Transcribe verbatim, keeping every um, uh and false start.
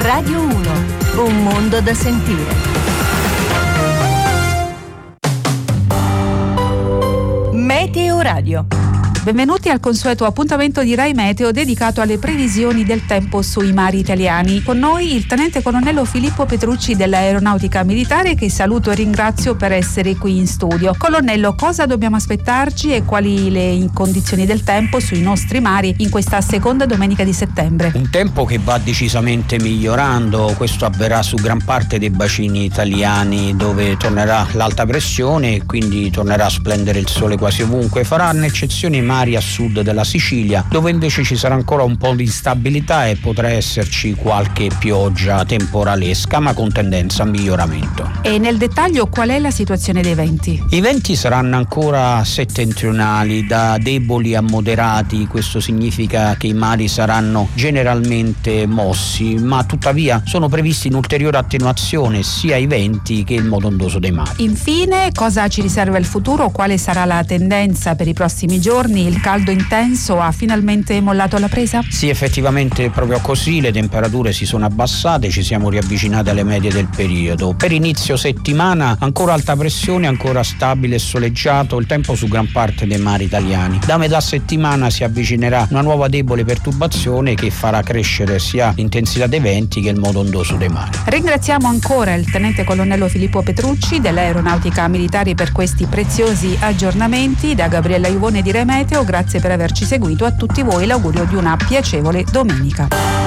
Radio uno, un mondo da sentire. Meteo Radio. Benvenuti al consueto appuntamento di Rai Meteo dedicato alle previsioni del tempo sui mari italiani. Con noi il tenente colonnello Filippo Petrucci dell'Aeronautica Militare, che saluto e ringrazio per essere qui in studio. Colonnello, cosa dobbiamo aspettarci e quali le condizioni del tempo sui nostri mari in questa seconda domenica di settembre? Un tempo che va decisamente migliorando, questo avverrà su gran parte dei bacini italiani, dove tornerà l'alta pressione e quindi tornerà a splendere il sole quasi ovunque. Faranno eccezione i mari a sud della Sicilia, dove invece ci sarà ancora un po' di instabilità e potrà esserci qualche pioggia temporalesca, ma con tendenza a miglioramento. E nel dettaglio qual è la situazione dei venti? I venti saranno ancora settentrionali, da deboli a moderati. Questo significa che i mari saranno generalmente mossi, ma tuttavia sono previsti in ulteriore attenuazione sia i venti che il moto ondoso dei mari. Infine, cosa ci riserva il futuro? Quale sarà la tendenza per i prossimi giorni? Il caldo intenso ha finalmente mollato la presa? Sì, effettivamente è proprio così, le temperature si sono abbassate, ci siamo riavvicinati alle medie del periodo. Per inizio settimana ancora alta pressione, ancora stabile e soleggiato il tempo su gran parte dei mari italiani. Da metà settimana si avvicinerà una nuova debole perturbazione che farà crescere sia l'intensità dei venti che il moto ondoso dei mari. Ringraziamo ancora il tenente colonnello Filippo Petrucci dell'Aeronautica Militare per questi preziosi aggiornamenti. Da Gabriella Iuvone di Rai Meteo, grazie per averci seguito. A tutti voi l'augurio di una piacevole domenica.